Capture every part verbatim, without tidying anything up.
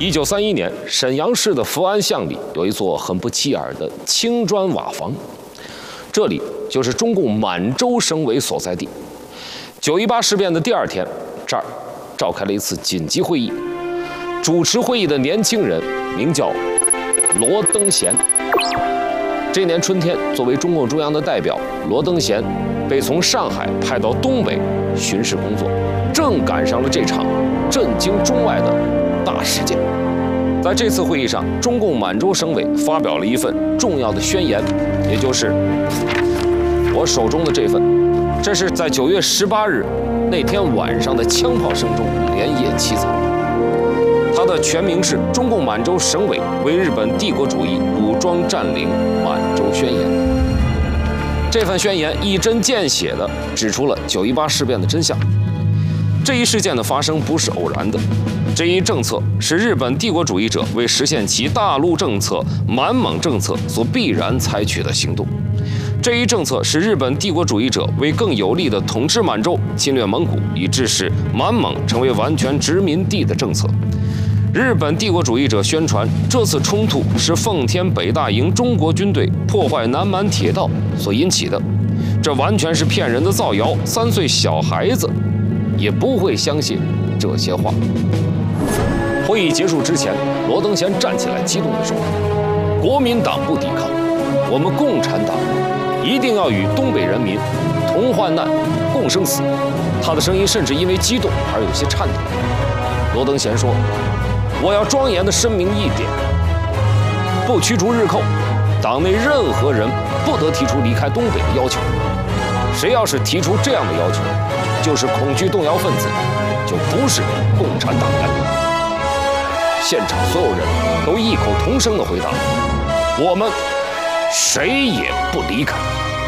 一九三一年，沈阳市的福安巷里有一座很不起眼的青砖瓦房，这里就是中共满洲省委所在地。九一八事变的第二天，这儿召开了一次紧急会议。主持会议的年轻人名叫罗登贤。这年春天，作为中共中央的代表，罗登贤被从上海派到东北巡视工作，正赶上了这场震惊中外的大事件。在这次会议上，中共满洲省委发表了一份重要的宣言，也就是我手中的这份。这是在九月十八日那天晚上的枪炮声中连夜起草。它的全名是《中共满洲省委为日本帝国主义武装占领满洲宣言》。这份宣言一针见血地指出了九一八事变的真相。这一事件的发生不是偶然的，这一政策是日本帝国主义者为实现其大陆政策、满蒙政策所必然采取的行动。这一政策是日本帝国主义者为更有力地统治满洲、侵略蒙古，以致使满蒙成为完全殖民地的政策。日本帝国主义者宣传这次冲突是奉天北大营中国军队破坏南满铁道所引起的，这完全是骗人的造谣，三岁小孩子也不会相信这些话。会议结束之前，罗登贤站起来，激动地说：“国民党不抵抗，我们共产党一定要与东北人民同患难、共生死。”他的声音甚至因为激动而有些颤抖。罗登贤说：“我要庄严地声明一点，不驱逐日寇，党内任何人不得提出离开东北的要求。谁要是提出这样的要求，就是恐惧动摇分子，就不是共产党员。”现场所有人都异口同声地回答：“我们谁也不离开。”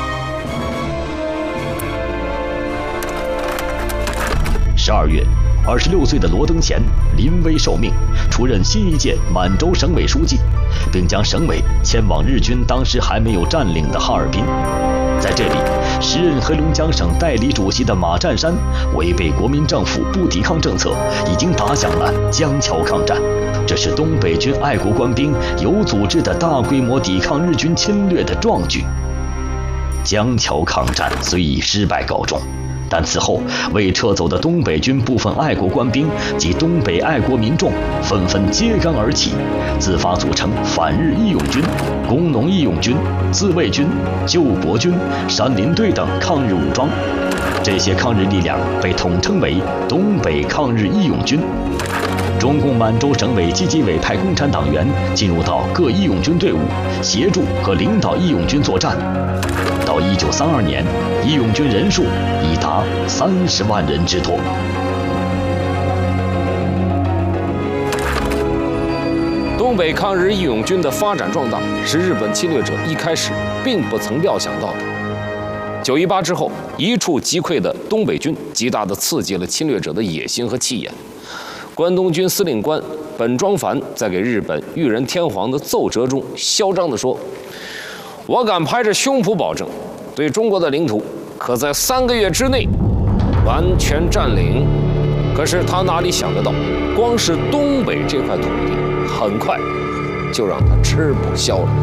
十二月，二十六岁的罗登贤临危受命，出任新一届满洲省委书记，并将省委迁往日军当时还没有占领的哈尔滨。在这里，时任黑龙江省代理主席的马占山违背国民政府不抵抗政策，已经打响了江桥抗战。这是东北军爱国官兵有组织的大规模抵抗日军侵略的壮举。江桥抗战虽以失败告终，但此后未撤走的东北军部分爱国官兵及东北爱国民众纷纷揭竿而起，自发组成反日义勇军、工农义勇军、自卫军、救国军、山林队等抗日武装。这些抗日力量被统称为东北抗日义勇军。中共满洲省委积极委派共产党员进入到各义勇军队伍，协助和领导义勇军作战。到一九三二年，义勇军人数已达三十万人之多。 东北抗日义勇军的发展壮大，是日本侵略者一开始并不曾料想到的。九一八之后，一触即溃的东北军，极大地刺激了侵略者的野心和气焰。关东军司令官本庄繁在给日本裕仁天皇的奏折中嚣张地说：“我敢拍着胸脯保证，对中国的领土可在三个月之内完全占领。”可是他哪里想得到，光是东北这块土地，很快就让他吃不消了。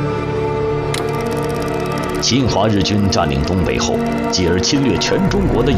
侵华日军占领东北后，继而侵略全中国的